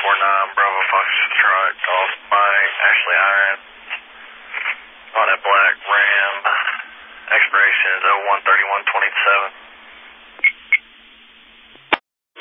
Bravo Foxtrot, Golf Mike, Ashley Iron, on that black Ram, expiration is 01/31/27.